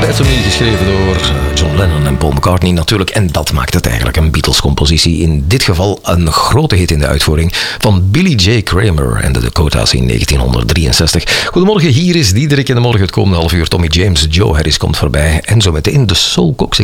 Bethany, geschreven door John Lennon en Paul McCartney natuurlijk. En dat maakt het eigenlijk een Beatles-compositie. In dit geval een grote hit in de uitvoering van Billy J. Kramer en de Dakota's in 1963. Goedemorgen, hier is Diederik in de morgen het komende half uur. Tommy James, Joe Harris komt voorbij. En zo meteen de Soul Coxing.